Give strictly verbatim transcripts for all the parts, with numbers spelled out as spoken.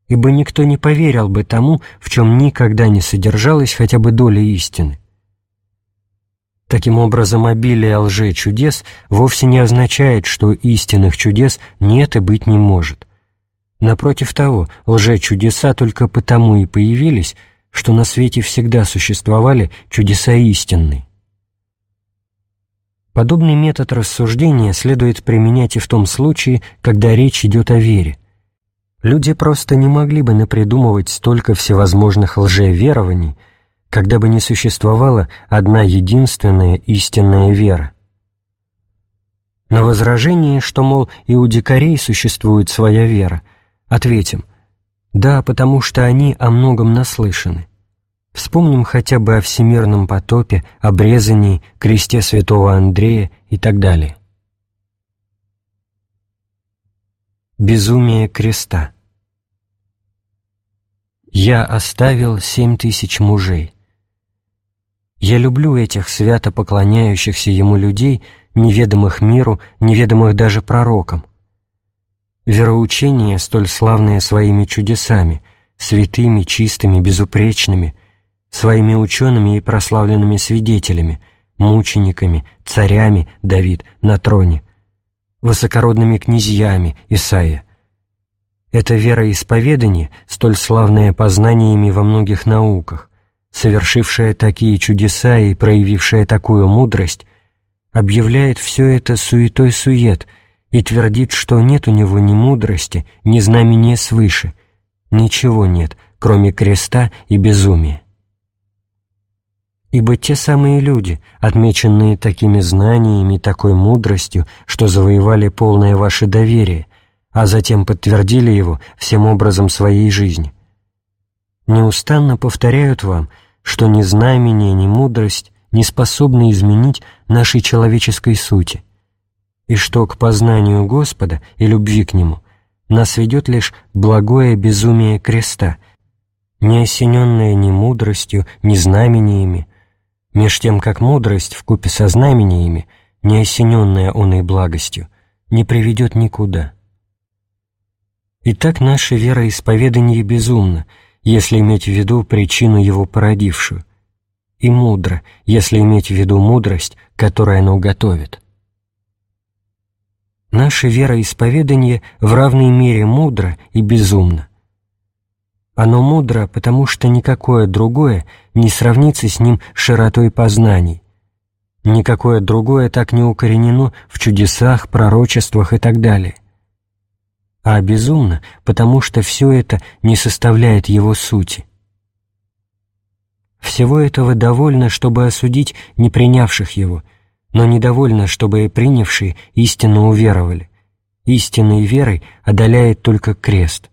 ибо никто не поверил бы тому, в чем никогда не содержалась хотя бы доля истины. Таким образом, обилие лжечудес вовсе не означает, что истинных чудес нет и быть не может. Напротив того, лжечудеса только потому и появились, что на свете всегда существовали чудеса истинные. Подобный метод рассуждения следует применять и в том случае, когда речь идет о вере. Люди просто не могли бы напридумывать столько всевозможных лжеверований, когда бы не существовала одна единственная истинная вера. На возражение, что, мол, и у дикарей существует своя вера, ответим: да, потому что они о многом наслышаны. Вспомним хотя бы о всемирном потопе, обрезании, кресте святого Андрея и так далее. Безумие креста. «Я оставил семь тысяч мужей». Я люблю этих свято поклоняющихся Ему людей, неведомых миру, неведомых даже пророкам. Вероучение, столь славное своими чудесами, святыми, чистыми, безупречными, своими учеными и прославленными свидетелями, мучениками, царями, Давид, на троне, высокородными князьями, Исаия. Это вероисповедание, столь славное познаниями во многих науках, совершившее такие чудеса и проявившее такую мудрость, объявляет все это суетой-сует и твердит, что нет у него ни мудрости, ни знамения свыше, ничего нет, кроме креста и безумия. Ибо те самые люди, отмеченные такими знаниями и такой мудростью, что завоевали полное ваше доверие, а затем подтвердили его всем образом своей жизни, неустанно повторяют вам, что ни знамение, ни мудрость не способны изменить нашей человеческой сути, и что к познанию Господа и любви к Нему нас ведет лишь благое безумие креста, не осененное ни мудростью, ни знамениями, меж тем как мудрость вкупе со знамениями, не осененная оной благостью, не приведет никуда. Итак, наше вероисповедание безумно, если иметь в виду причину его породившую, и мудро, если иметь в виду мудрость, которую оно готовит. Наше вероисповедание в равной мере мудро и безумно. Оно мудро, потому что никакое другое не сравнится с ним широтой познаний, никакое другое так не укоренено в чудесах, пророчествах и так далее. А безумно, потому что все это не составляет его сути. Всего этого довольно, чтобы осудить не принявших его, но недовольно, чтобы и принявшие истинно уверовали. Истинной верой одоляет только крест.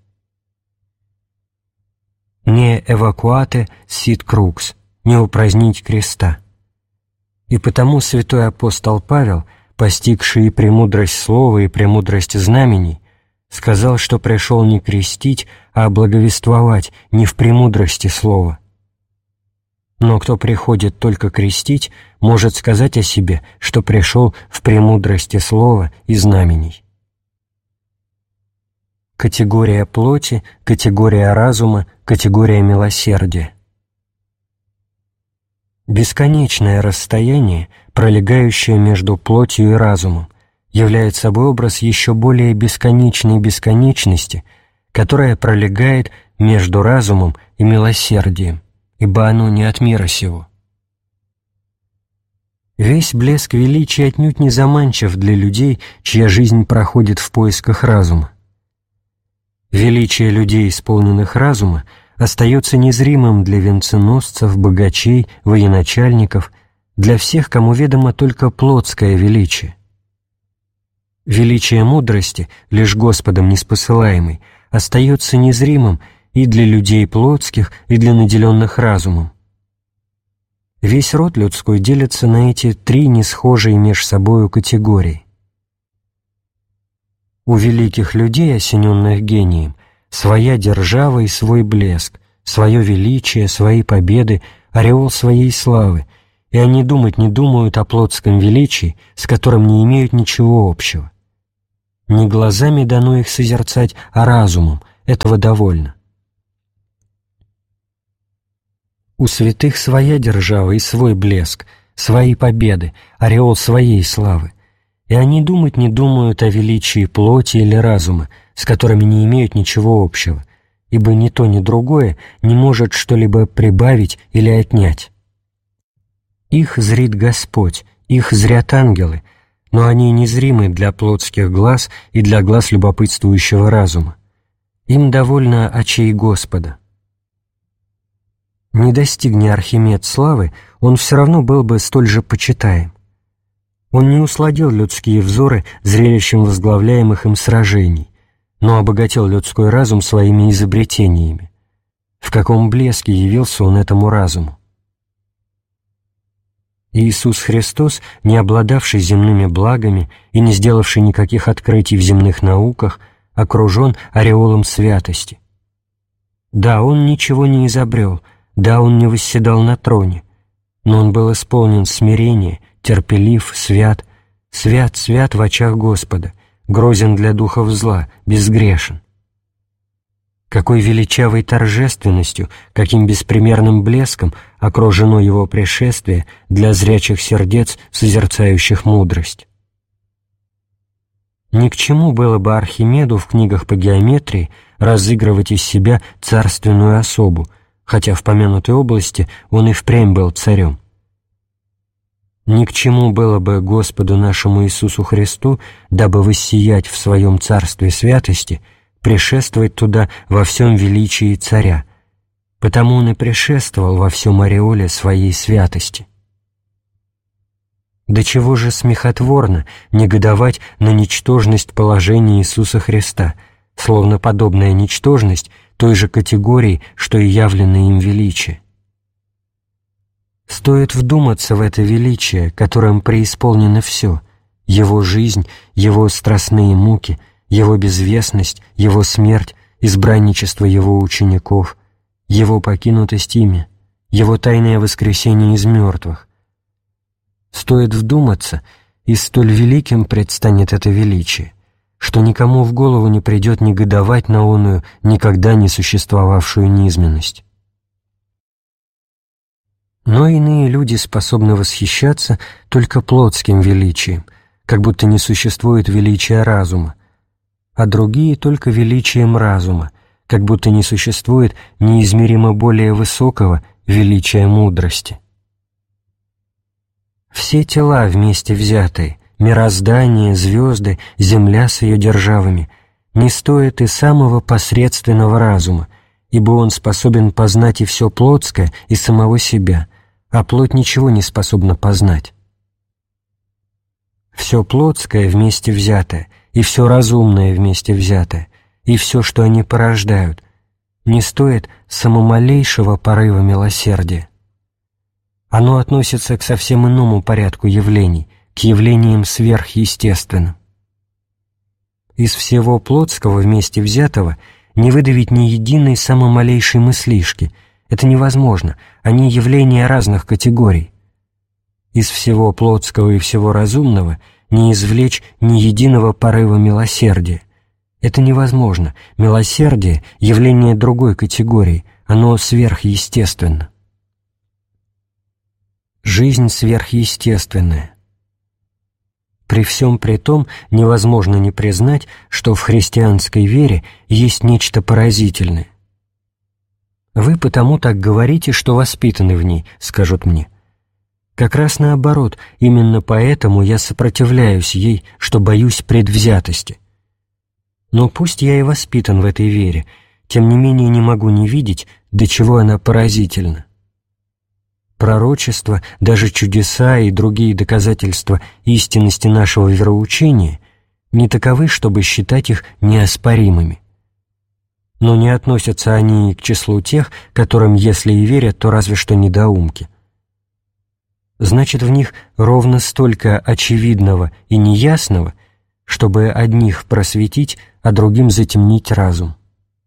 «Не эвакуате сит крукс», не упразднить креста. И потому святой апостол Павел, постигший и премудрость слова, и премудрость знамений, сказал, что пришел не крестить, а благовествовать не в премудрости слова. Но кто приходит только крестить, может сказать о себе, что пришел в премудрости слова и знамений. Категория плоти, категория разума, категория милосердия. Бесконечное расстояние, пролегающее между плотью и разумом, являет собой образ еще более бесконечной бесконечности, которая пролегает между разумом и милосердием, ибо оно не от мира сего. Весь блеск величия отнюдь не заманчив для людей, чья жизнь проходит в поисках разума. Величие людей, исполненных разума, остается незримым для венценосцев, богачей, военачальников, для всех, кому ведомо только плотское величие. Величие мудрости, лишь Господом неспосылаемый, остается незримым и для людей плотских, и для наделенных разумом. Весь род людской делится на эти три несхожие меж собою категории. У великих людей, осененных гением, своя держава и свой блеск, свое величие, свои победы, ореол своей славы, и они думать не думают о плотском величии, с которым не имеют ничего общего. Не глазами дано их созерцать, а разумом, этого довольно. У святых своя держава и свой блеск, свои победы, ореол своей славы, и они думать не думают о величии плоти или разума, с которыми не имеют ничего общего, ибо ни то, ни другое не может что-либо прибавить или отнять. Их зрит Господь, их зрят ангелы, но они незримы для плотских глаз и для глаз любопытствующего разума. Им довольно очей Господа. Не достигни Архимед славы, он все равно был бы столь же почитаем. Он не усладил людские взоры зрелищем возглавляемых им сражений, но обогатил людской разум своими изобретениями. В каком блеске явился он этому разуму! Иисус Христос, не обладавший земными благами и не сделавший никаких открытий в земных науках, окружен ореолом святости. Да, он ничего не изобрел, да, он не восседал на троне, но он был исполнен смирения, терпелив, свят, свят, свят в очах Господа, грозен для духов зла, безгрешен. Какой величавой торжественностью, каким беспримерным блеском окружено его пришествие для зрячих сердец, созерцающих мудрость. Ни к чему было бы Архимеду в книгах по геометрии разыгрывать из себя царственную особу, хотя в помянутой области он и впрямь был царем. Ни к чему было бы Господу нашему Иисусу Христу, дабы воссиять в своем царстве святости, пришествовать туда во всем величии царя, потому он и пришествовал во всем ореоле своей святости. До чего же смехотворно негодовать на ничтожность положения Иисуса Христа, словно подобная ничтожность той же категории, что и явленное им величие. Стоит вдуматься в это величие, которым преисполнено все — его жизнь, его страстные муки, его безвестность, его смерть, избранничество его учеников, его покинутость ими, его тайное воскресение из мертвых. Стоит вдуматься, и столь великим предстанет это величие, что никому в голову не придет негодовать на оную никогда не существовавшую низменность. Но иные люди способны восхищаться только плотским величием, как будто не существует величия разума, а другие только величием разума, как будто не существует неизмеримо более высокого величия мудрости. Все тела вместе взятые, мироздание, звезды, земля с ее державами, не стоят и самого посредственного разума, ибо он способен познать и все плотское, и самого себя, а плоть ничего не способна познать. Все плотское вместе взятое, и все разумное вместе взятое, и все, что они порождают, не стоит самомалейшего порыва милосердия. Оно относится к совсем иному порядку явлений, к явлениям сверхъестественным. Из всего плотского вместе взятого не выдавить ни единой самомалейшей мыслишки. Это невозможно, они явления разных категорий. Из всего плотского и всего разумного не извлечь ни единого порыва милосердия. Это невозможно, милосердие — явление другой категории, оно сверхъестественно. Жизнь сверхъестественная. При всем при том невозможно не признать, что в христианской вере есть нечто поразительное. «Вы потому так говорите, что воспитаны в ней», — скажут мне. Как раз наоборот, именно поэтому я сопротивляюсь ей, что боюсь предвзятости. Но пусть я и воспитан в этой вере, тем не менее не могу не видеть, до чего она поразительна. Пророчества, даже чудеса и другие доказательства истинности нашего вероучения не таковы, чтобы считать их неоспоримыми. Но не относятся они к числу тех, которым, если и верят, то разве что недоумки. Значит, в них ровно столько очевидного и неясного, чтобы одних просветить, а другим затемнить разум.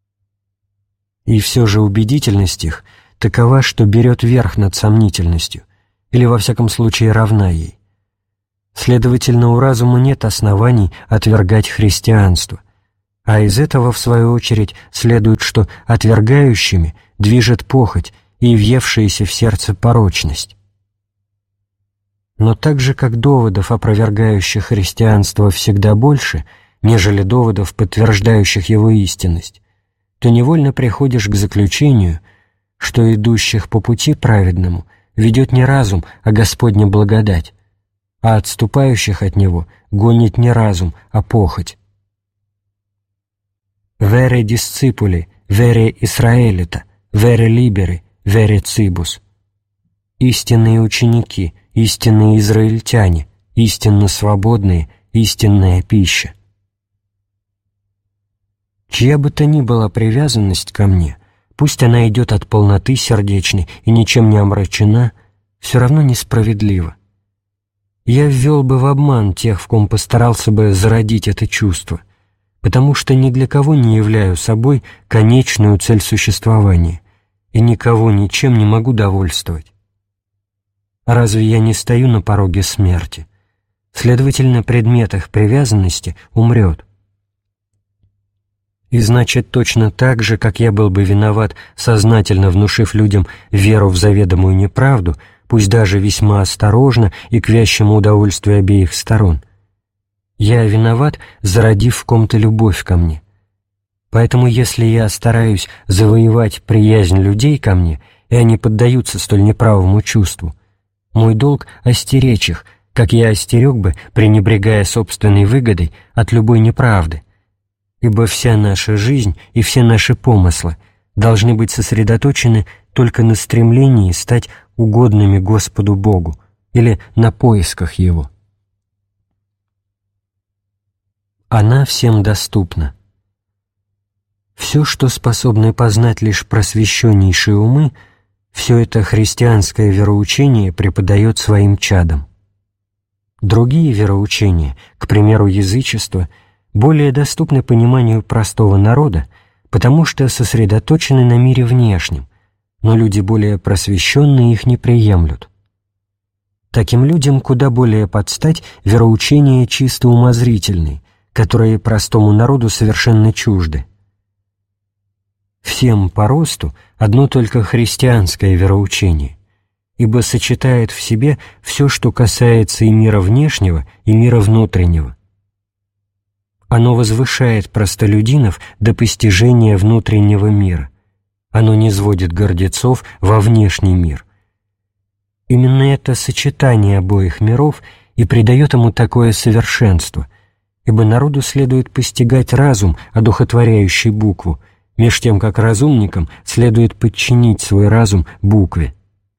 И все же убедительность их такова, что берет верх над сомнительностью, или во всяком случае равна ей. Следовательно, у разума нет оснований отвергать христианство, а из этого, в свою очередь, следует, что отвергающими движет похоть и въевшаяся в сердце порочность. Но так же, как доводов, опровергающих христианство, всегда больше, нежели доводов, подтверждающих его истинность, то невольно приходишь к заключению, что идущих по пути праведному ведет не разум, а Господня благодать, а отступающих от него гонит не разум, а похоть. «Вере дисципули, вере Исраэлита, вере либери, вере цибус». Истинные ученики, истинные израильтяне, истинно свободные, истинная пища. Чья бы то ни была привязанность ко мне, пусть она идет от полноты сердечной и ничем не омрачена, все равно несправедлива. Я ввел бы в обман тех, в ком постарался бы зародить это чувство, потому что ни для кого не являю собой конечную цель существования и никого ничем не могу довольствовать. Разве я не стою на пороге смерти? Следовательно, предмет их привязанности умрет. И значит, точно так же, как я был бы виноват, сознательно внушив людям веру в заведомую неправду, пусть даже весьма осторожно и к вящему удовольствию обеих сторон, я виноват, зародив в ком-то любовь ко мне. Поэтому, если я стараюсь завоевать приязнь людей ко мне, и они поддаются столь неправому чувству, мой долг — остеречь их, как я остерег бы, пренебрегая собственной выгодой, от любой неправды. Ибо вся наша жизнь и все наши помыслы должны быть сосредоточены только на стремлении стать угодными Господу Богу или на поисках Его. Она всем доступна. Все, что способны познать лишь просвещеннейшие умы, все это христианское вероучение преподает своим чадам. Другие вероучения, к примеру, язычество, более доступны пониманию простого народа, потому что сосредоточены на мире внешнем, но люди более просвещенные их не приемлют. Таким людям куда более подстать вероучения чисто умозрительные, которые простому народу совершенно чужды. Всем по росту одно только христианское вероучение, ибо сочетает в себе все, что касается и мира внешнего, и мира внутреннего. Оно возвышает простолюдинов до постижения внутреннего мира. Оно низводит гордецов во внешний мир. Именно это сочетание обоих миров и придает ему такое совершенство, ибо народу следует постигать разум, одухотворяющий букву, меж тем как разумникам следует подчинить свой разум букве.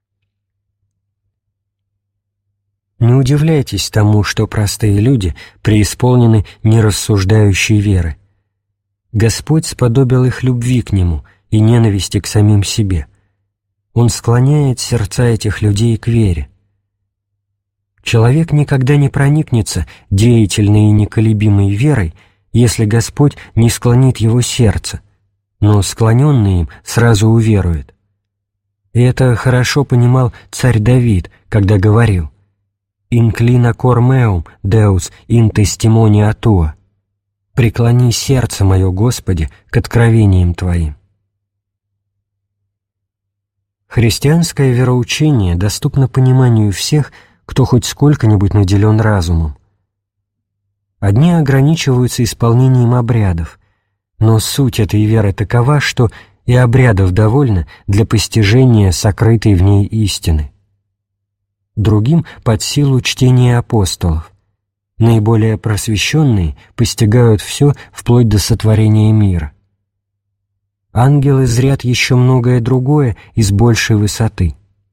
Не удивляйтесь тому, что простые люди преисполнены нерассуждающей веры. Господь сподобил их любви к Нему и ненависти к самим себе. Он склоняет сердца этих людей к вере. Человек никогда не проникнется деятельной и неколебимой верой, если Господь не склонит его сердце, но склоненный им сразу уверует. И это хорошо понимал царь Давид, когда говорил: «Инклина cor meum, Deus, in testimonium tua» «Преклони сердце мое, Господи, к откровениям Твоим». Христианское вероучение доступно пониманию всех, кто хоть сколько-нибудь наделен разумом. Одни ограничиваются исполнением обрядов, но суть этой веры такова, что и обрядов довольно для постижения сокрытой в ней истины. Другим под силу чтения апостолов. Наиболее просвещенные постигают все вплоть до сотворения мира. Ангелы зрят еще многое другое из большей высоты.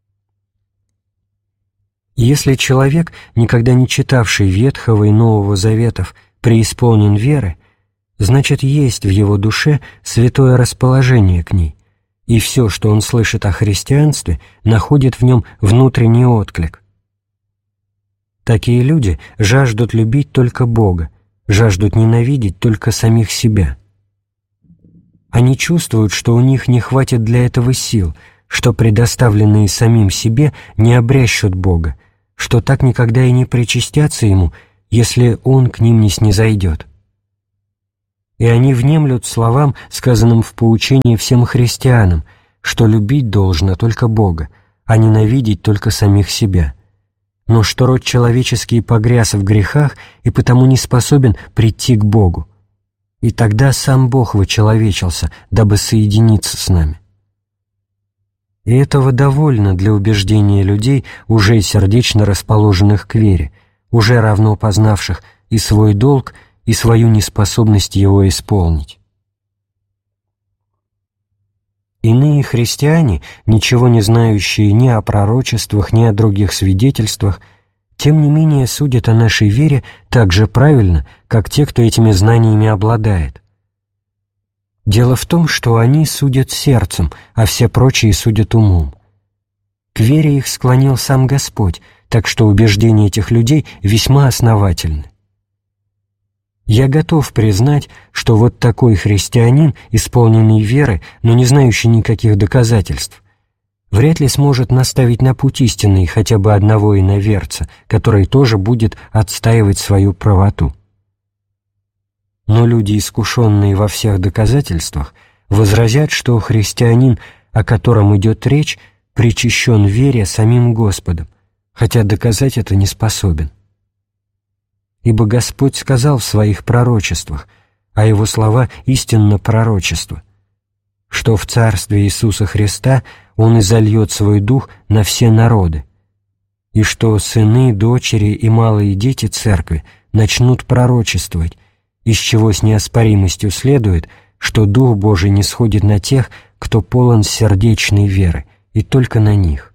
Если человек, никогда не читавший Ветхого и Нового Заветов, преисполнен веры, значит, есть в его душе святое расположение к ней, и все, что он слышит о христианстве, находит в нем внутренний отклик. Такие люди жаждут любить только Бога, жаждут ненавидеть только самих себя. Они чувствуют, что у них не хватит для этого сил, что предоставленные самим себе не обрящут Бога, что так никогда и не причастятся Ему, если Он к ним не снизойдет. И они внемлют словам, сказанным в поучении всем христианам, что любить должно только Бога, а ненавидеть только самих себя, но что род человеческий погряз в грехах и потому не способен прийти к Богу. И тогда сам Бог вочеловечился, дабы соединиться с нами. И этого довольно для убеждения людей, уже сердечно расположенных к вере, уже равно познавших и свой долг, и свою неспособность его исполнить. Иные христиане, ничего не знающие ни о пророчествах, ни о других свидетельствах, тем не менее судят о нашей вере так же правильно, как те, кто этими знаниями обладает. Дело в том, что они судят сердцем, а все прочие судят умом. К вере их склонил сам Господь, так что убеждения этих людей весьма основательны. Я готов признать, что вот такой христианин, исполненный веры, но не знающий никаких доказательств, вряд ли сможет наставить на путь истинный хотя бы одного иноверца, который тоже будет отстаивать свою правоту. Но люди, искушенные во всех доказательствах, возразят, что христианин, о котором идет речь, причащен вере самим Господом, хотя доказать это не способен. Ибо Господь сказал в своих пророчествах, а Его слова истинно пророчество, что в Царстве Иисуса Христа Он изольет Свой Дух на все народы, и что сыны, дочери и малые дети Церкви начнут пророчествовать, из чего с неоспоримостью следует, что Дух Божий не сходит на тех, кто полон сердечной веры, и только на них.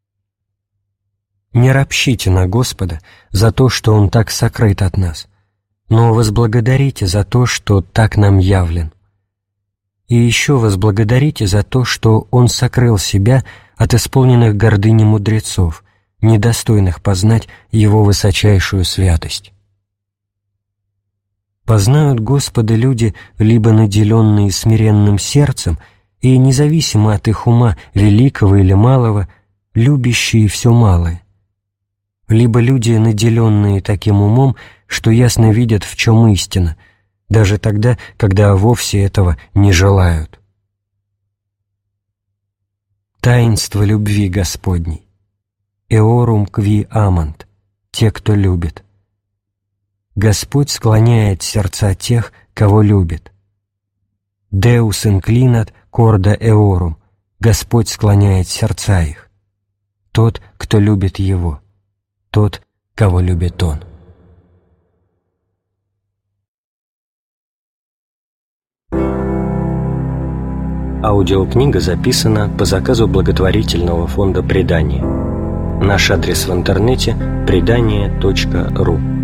Не ропщите на Господа за то, что Он так сокрыт от нас, но возблагодарите за то, что так нам явлен. И еще возблагодарите за то, что Он сокрыл себя от исполненных гордыни мудрецов, недостойных познать Его высочайшую святость. Познают Господа люди, либо наделенные смиренным сердцем, и независимо от их ума, великого или малого, любящие все малое, либо люди, наделенные таким умом, что ясно видят, в чем истина, даже тогда, когда вовсе этого не желают. Таинство любви Господней. Eorum qui amant, те, кто любит. Господь склоняет сердца тех, кого любит. Deus inclinat corda eorum, Господь склоняет сердца их. Тот, кто любит Его, тот, кого любит Он. Аудиокнига записана по заказу благотворительного фонда «Предание». Наш адрес в интернете – предание точка ру.